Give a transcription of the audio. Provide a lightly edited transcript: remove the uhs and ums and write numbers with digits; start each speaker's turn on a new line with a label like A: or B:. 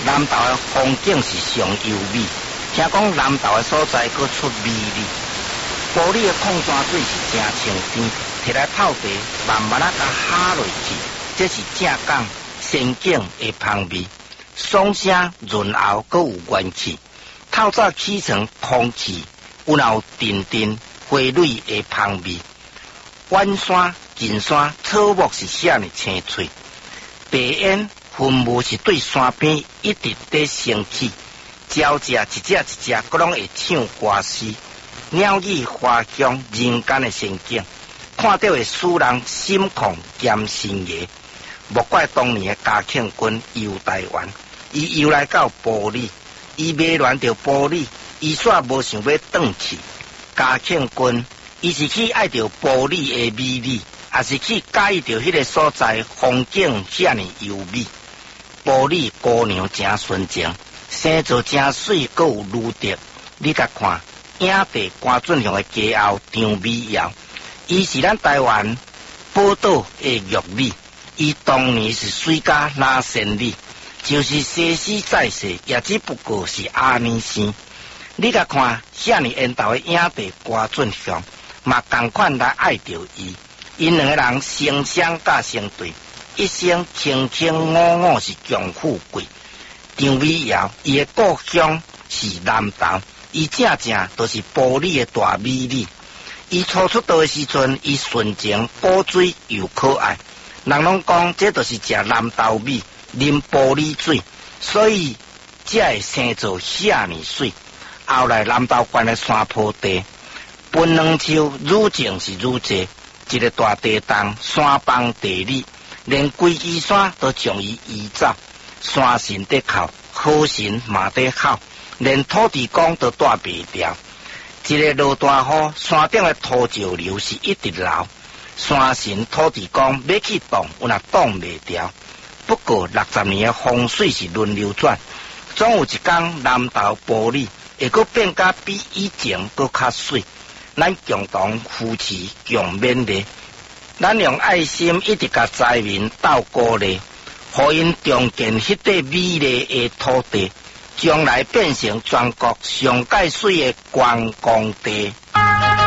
A: 南投的风景是上优美，听讲南投的所在阁出美丽。玻璃的矿泉水是真清甜，摕来泡茶，慢慢甲下落去，这是正港仙境的香味，爽声润喉，阁有元气。透早起床，空气有阵阵花蕊的香味。远山近山，草木是啥呢青翠，白烟云雾是对山边一直在升起，鸟只一只一只，各拢会唱歌诗，鸟语花香，人间的仙境，看到会使人心旷兼心野。莫怪当年的嘉庆君游台湾，伊游来到埔里，伊迷恋着埔里，伊煞无想要转去。嘉庆君伊是去爱着埔里的美丽，也是去介意着迄个所在风景遐尼优美。埔里姑娘真纯情，生做真水，阁有女德。你甲看，影帝关俊雄的家后张美瑶，伊是咱台湾宝岛的玉女，伊当年是水甲拉仙女，就是西施在世，也只不过是阿尼生。你甲看，遐尼缘投的影帝关俊雄，嘛同款来爱着伊。因两个人成双甲成对，一生卿卿我我是强富贵。张美瑶伊的故乡是南投，伊正正就是埔里的大美女。伊初出道的时阵，伊纯情古水又可爱，人拢讲这就是食南投米，啉埔里水，所以才会生做遐尼水。后来南投县的山坡地，分两树，愈种是愈济，一个大地洞，山崩地裂，连规支山都将伊移走。山神在哭，好神嘛在哭，连土地公都带袂掉。一个落大雨，山顶的土石流是一直流。山神土地公要去挡，有若挡袂掉。不过60年的风水是轮流转，总有一天南投埔里会阁变甲比以前阁较水。咱共同扶持，共勉励。咱用爱心一直甲灾民斗鼓励，互因重建迄块美丽的土地，将来变成全国上界水的观光地。